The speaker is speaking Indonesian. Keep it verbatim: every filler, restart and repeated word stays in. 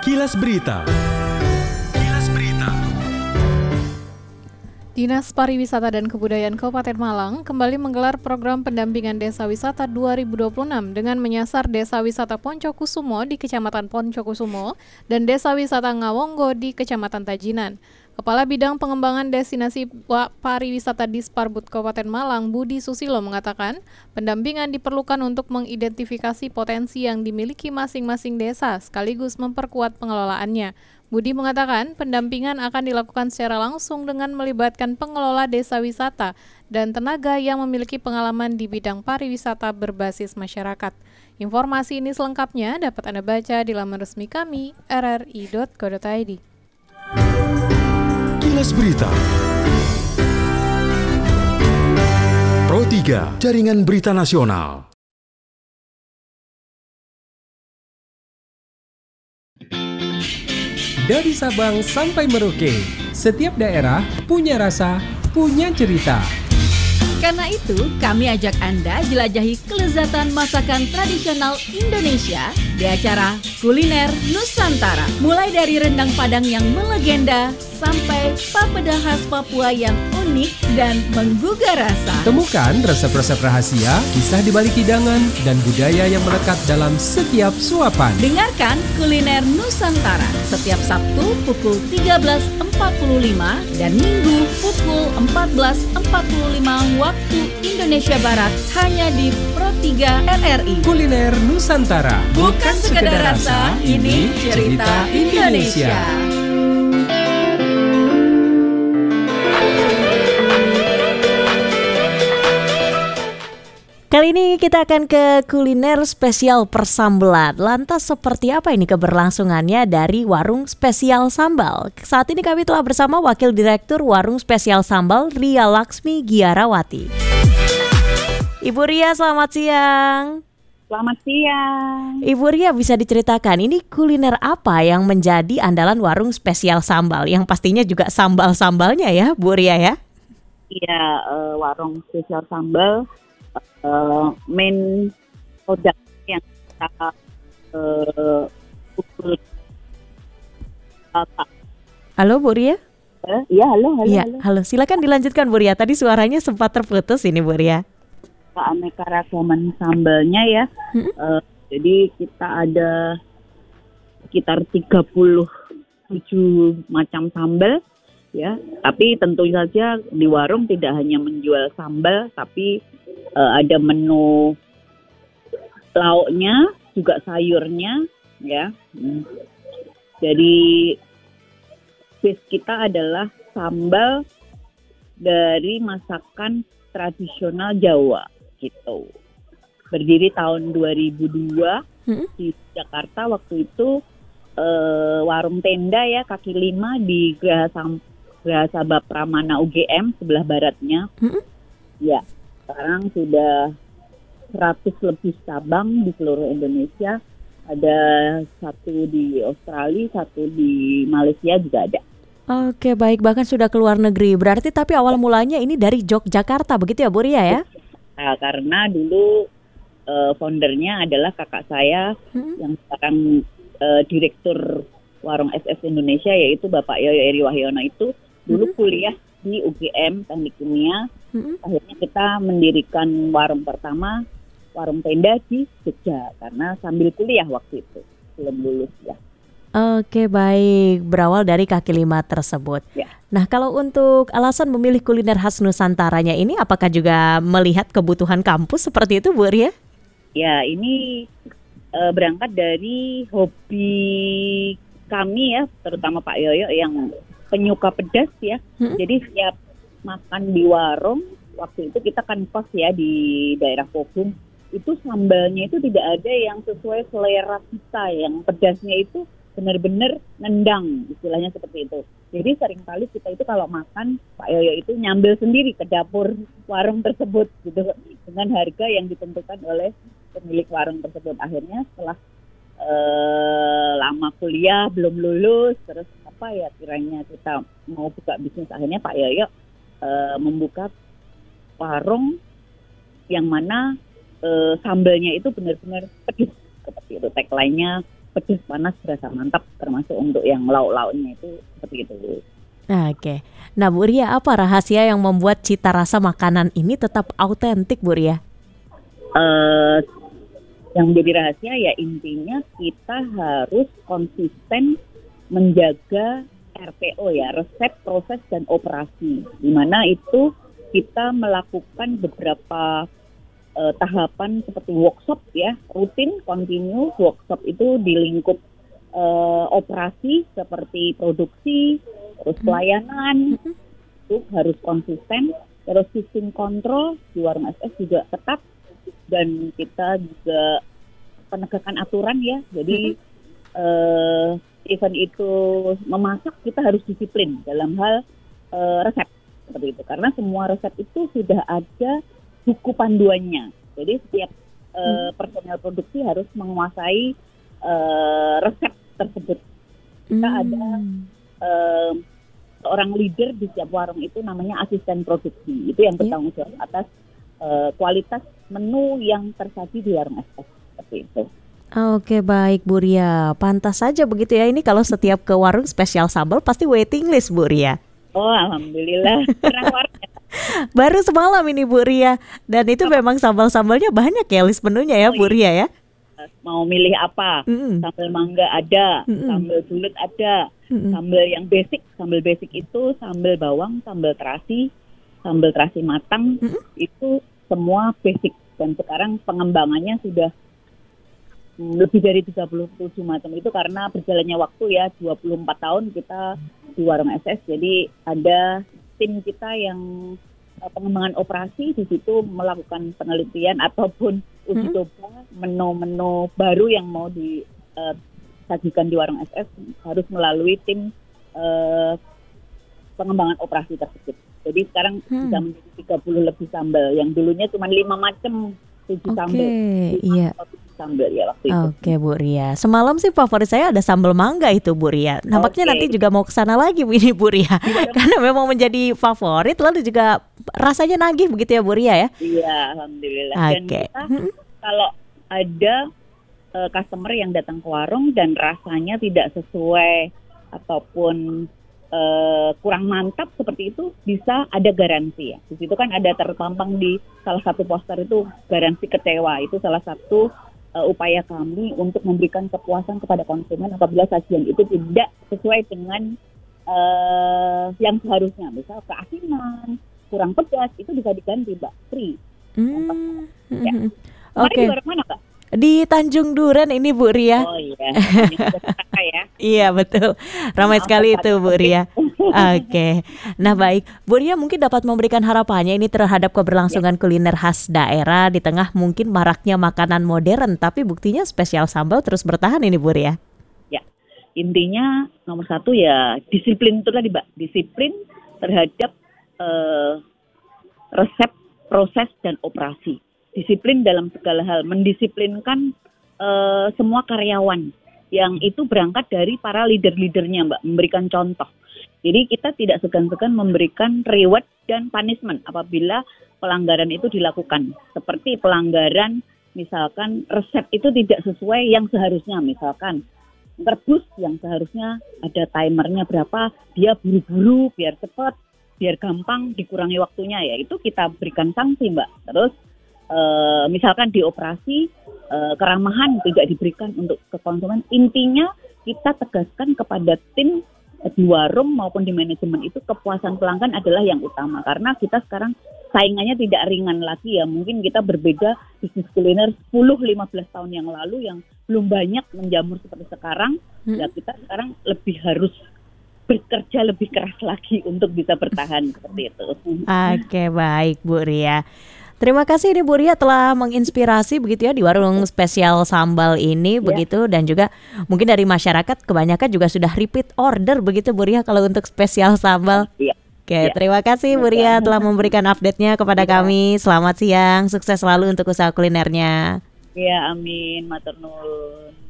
Kilas Berita. Kilas Berita. Dinas Pariwisata dan Kebudayaan Kabupaten Malang kembali menggelar program pendampingan Desa Wisata dua ribu dua puluh enam dengan menyasar Desa Wisata Poncokusumo di Kecamatan Poncokusumo dan Desa Wisata Ngawonggo di Kecamatan Tajinan. Kepala Bidang Pengembangan Destinasi Pariwisata Disparbud Kabupaten Malang, Budi Susilo mengatakan, pendampingan diperlukan untuk mengidentifikasi potensi yang dimiliki masing-masing desa sekaligus memperkuat pengelolaannya. Budi mengatakan, pendampingan akan dilakukan secara langsung dengan melibatkan pengelola desa wisata dan tenaga yang memiliki pengalaman di bidang pariwisata berbasis masyarakat. Informasi ini selengkapnya dapat Anda baca di laman resmi kami r r i dot co dot i d. Kilas Berita. Pro tiga, Jaringan Berita Nasional. Dari Sabang sampai Merauke, setiap daerah punya rasa, punya cerita. Karena itu, kami ajak Anda jelajahi kelezatan masakan tradisional Indonesia di acara Kuliner Nusantara. Mulai dari rendang Padang yang melegenda, sampai papeda khas Papua yang unik dan menggugah rasa. Temukan resep-resep rahasia, kisah di balik hidangan, dan budaya yang melekat dalam setiap suapan. Dengarkan Kuliner Nusantara setiap Sabtu pukul tiga belas empat puluh lima dan Minggu pukul empat belas empat puluh lima waktu Indonesia Barat hanya di Pro tiga R R I. Kuliner Nusantara, bukan sekedar rasa, ini cerita Indonesia. Kali ini kita akan ke kuliner spesial persambelan. Lantas seperti apa ini keberlangsungannya dari Warung Spesial Sambal? Saat ini kami telah bersama Wakil Direktur Warung Spesial Sambal, Ria Laksmi Giarawati. Ibu Ria, selamat siang. Selamat siang. Ibu Ria, bisa diceritakan ini kuliner apa yang menjadi andalan Warung Spesial Sambal? Yang pastinya juga sambal-sambalnya ya, Bu Ria ya? Iya, uh, Warung Spesial Sambal. Uh, main produk yang kita uh, Halo Bu Ria? Iya, uh, halo, halo, ya, halo. Halo, silakan dilanjutkan Bu Ria. Tadi suaranya sempat terputus ini Bu Ria. Keanekaragaman sambalnya ya. Hmm? Uh, jadi kita ada sekitar tiga puluh tujuh macam sambal ya. Tapi tentu saja di warung tidak hanya menjual sambal, tapi Uh, ada menu lauknya, juga sayurnya, ya. Hmm. Jadi base kita adalah sambal dari masakan tradisional Jawa, gitu. Berdiri tahun dua ribu dua hmm? di Jakarta waktu itu uh, warung tenda ya kaki lima di Graha Sabah Pramana U G M sebelah baratnya, hmm? ya. Sekarang sudah seratus lebih cabang di seluruh Indonesia. Ada satu di Australia, satu di Malaysia juga ada. Oke, baik. Bahkan sudah keluar negeri. Berarti tapi awal mulanya ini dari Yogyakarta, begitu ya Bu Ria ya? Nah, karena dulu uh, foundernya adalah kakak saya hmm? yang sekarang uh, direktur Warung S S Indonesia, yaitu Bapak Yoyo Eri Wahyono itu dulu hmm? kuliah di U G M Teknik Kimia. Hmm. Akhirnya kita mendirikan warung pertama, warung tenda di Jogja, karena sambil kuliah waktu itu, belum lulus ya. Oke, baik, berawal dari kaki lima tersebut. Ya. Nah, kalau untuk alasan memilih kuliner khas Nusantaranya ini, apakah juga melihat kebutuhan kampus seperti itu, Bu Ria? Ya, ini uh, berangkat dari hobi kami ya, terutama Pak Yoyo yang penyuka pedas ya. Hmm. Jadi setiap makan di warung, waktu itu kita kan kos ya di daerah Pogung, itu sambalnya itu tidak ada yang sesuai selera kita, yang pedasnya itu benar-benar nendang, istilahnya seperti itu. Jadi seringkali kita itu kalau makan, Pak Yoyo itu nyambil sendiri ke dapur warung tersebut gitu, dengan harga yang ditentukan oleh pemilik warung tersebut. Akhirnya setelah uh, lama kuliah, belum lulus, terus apa ya kiranya kita mau buka bisnis, akhirnya Pak Yoyo Uh, membuka warung yang mana uh, sambalnya itu benar-benar pedas seperti itu. Tagline-nya pedas panas berasa mantap, termasuk untuk yang lauk-lauknya itu seperti itu. Oke. Nah Bu Ria, apa rahasia yang membuat cita rasa makanan ini tetap autentik Bu Ria? Uh, yang menjadi rahasia ya intinya kita harus konsisten menjaga R P O ya, resep, proses, dan operasi. Di mana itu kita melakukan beberapa uh, tahapan seperti workshop ya, rutin, continue, workshop itu di lingkup uh, operasi seperti produksi, terus pelayanan, hmm. itu harus konsisten, terus sistem kontrol di warung S S juga ketat, dan kita juga penegakan aturan ya, jadi hmm. uh, event itu memasak kita harus disiplin dalam hal uh, resep seperti itu, karena semua resep itu sudah ada buku panduannya. Jadi setiap uh, personel produksi harus menguasai uh, resep tersebut. Kita hmm. ada uh, seorang leader di setiap warung itu namanya asisten produksi. Itu yang bertanggung jawab atas uh, kualitas menu yang tersaji di warung S S seperti itu. Oke baik Bu Ria, pantas saja begitu ya, ini kalau setiap ke warung spesial sambal pasti waiting list Bu Ria. Oh alhamdulillah, pernah warung. Baru semalam ini Bu Ria, dan itu oh. memang sambal-sambalnya banyak ya list menunya ya oh, Bu Ria ya. Mau milih apa? Mm-mm. Sambal mangga ada, Mm-mm. sambal bulat ada, Mm-mm. sambal yang basic, sambal basic itu sambal bawang, sambal terasi, sambal terasi matang, Mm-mm. itu semua basic, dan sekarang pengembangannya sudah lebih dari tiga puluh tujuh macam itu karena berjalannya waktu ya, dua puluh empat tahun kita di warung S S. Jadi ada tim kita yang uh, pengembangan operasi di situ melakukan penelitian ataupun uji coba hmm. menu-menu baru yang mau disajikan uh, di warung S S harus melalui tim uh, pengembangan operasi tersebut. Jadi sekarang hmm. bisa menjadi tiga puluh lebih sambal, yang dulunya cuma lima macam, tujuh okay, sambal. Iya. Sambal ya waktu itu. Oke Bu Ria, semalam sih favorit saya ada sambal mangga itu Bu Ria. Nampaknya okay. nanti juga mau kesana lagi Bu ini Bu Ria, karena memang menjadi favorit, lalu juga rasanya nagih begitu ya Bu Ria ya. Iya alhamdulillah. Okay. Dan kita hmm. kalau ada uh, customer yang datang ke warung dan rasanya tidak sesuai ataupun uh, kurang mantap seperti itu, bisa ada garansi ya. Di situ kan ada terpampang di salah satu poster itu garansi kecewa. Itu salah satu Uh, upaya kami untuk memberikan kepuasan kepada konsumen apabila sajian itu tidak sesuai dengan uh, yang seharusnya, misal keasinan, kurang pedas, itu bisa diganti Mbak, free. Hmm. Ya. Oke. Okay. Di warung mana Mbak? Di Tanjung Duren ini Bu Ria. Oh iya, ya. Iya betul, ramai sekali itu Bu Ria. Oke, okay. Nah baik, Bu Ria mungkin dapat memberikan harapannya ini terhadap keberlangsungan ya. kuliner khas daerah di tengah mungkin maraknya makanan modern, tapi buktinya spesial sambal terus bertahan ini Bu Ria. Ya, intinya nomor satu ya disiplin itu tadi Mbak, disiplin terhadap uh, resep, proses, dan operasi. Disiplin dalam segala hal, mendisiplinkan uh, semua karyawan yang itu berangkat dari para leader-leadernya Mbak, memberikan contoh. Jadi kita tidak segan-segan memberikan reward dan punishment apabila pelanggaran itu dilakukan. Seperti pelanggaran misalkan resep itu tidak sesuai yang seharusnya, misalkan rebus yang seharusnya ada timernya berapa, dia buru-buru biar cepat, biar gampang, dikurangi waktunya, ya itu kita berikan sanksi Mbak. Terus Uh, misalkan di operasi uh, keramahan tidak diberikan untuk ke konsumen. Intinya kita tegaskan kepada tim uh, di warung maupun di manajemen itu kepuasan pelanggan adalah yang utama, karena kita sekarang saingannya tidak ringan lagi ya. Mungkin kita berbeda bisnis kuliner sepuluh sampai lima belas tahun yang lalu yang belum banyak menjamur seperti sekarang. hmm. Ya kita sekarang lebih harus bekerja lebih keras lagi untuk bisa bertahan seperti itu. Oke, okay, baik Bu Ria. Terima kasih ini Bu Ria telah menginspirasi begitu ya di warung spesial sambal ini, ya. Begitu, dan juga mungkin dari masyarakat kebanyakan juga sudah repeat order begitu Bu Ria kalau untuk spesial sambal. Ya. Oke, ya. Terima kasih Bu Ria telah memberikan update-nya kepada ya. kami. Selamat siang, sukses selalu untuk usaha kulinernya. Ya, amin, matur nuwun.